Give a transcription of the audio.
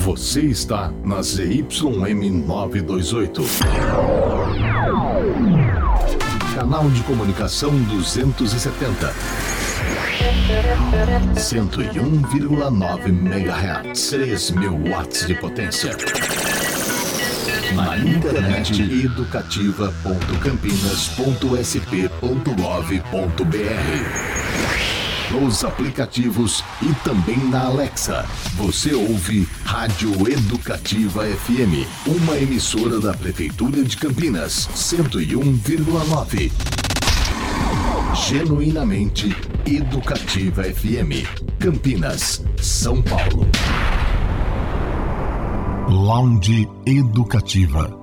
Você está na ZYM 928. Canal de comunicação 270. 101,9 MHz. 3.000 watts de potência. Na internet educativa.campinas.sp.gov.br. Nos aplicativos e também na Alexa. Você ouve Rádio Educativa FM, uma emissora da Prefeitura de Campinas, 101,9. Genuinamente Educativa FM, Campinas, São Paulo. Lounge Educativa.